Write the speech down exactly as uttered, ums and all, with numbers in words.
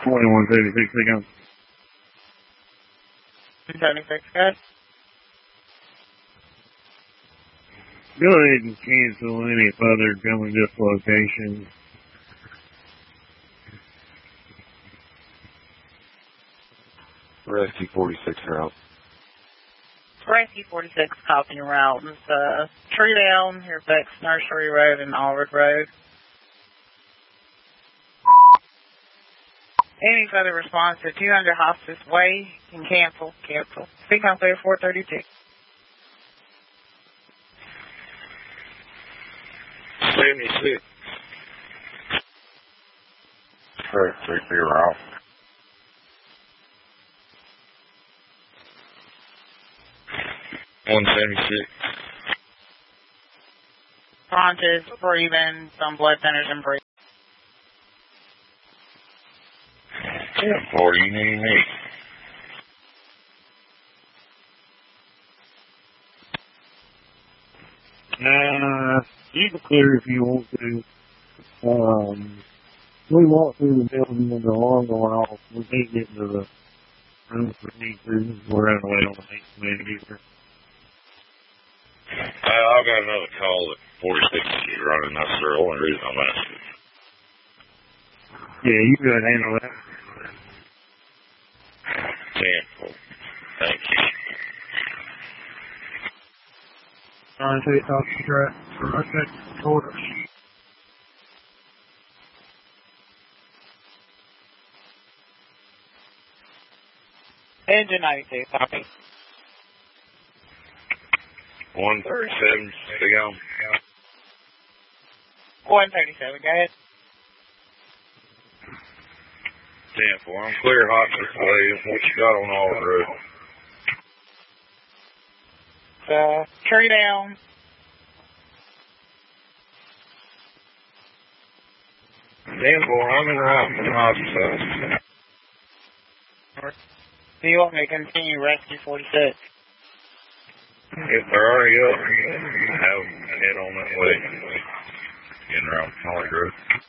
twenty-one seventy-six, take on. seventy-six, good. Go ahead and cancel any further coming dislocations. Rescue forty-six are out. Rescue forty-six, copy your route. It's uh, Tree Down, here Bex Nursery Road and Allred Road. Any further response to two hundred Hospice Way can cancel, cancel. Speak on clear four thirty-two. seventy-six. Correct, three zero out. one seventy-six. Conscious, breathing, some blood thinners and breathing. Yeah, forty, you need me. Uh, you can clear if you want to. Um, we walk through the building with the alarm going off. We can't get into the room for need to. We're running away on the next minute either. Uh, I've got another call that forty-six is running. That's the only reason I'm asking. Yeah, you go ahead and handle that. Cancel. Thank you. Trying to talk to Drat for okay, order. Engine ninety-two, copy. one thirty-seven, stay on. one thirty-seven, go ahead. Cancel. I'm clear Hospice Way. What you got on Allred Road? Uh, Tree Down. Cancel. I'm in the hospice. Do you want me to continue Rescue forty-six? If they're already up, have head on that way. Getting around Allred Road.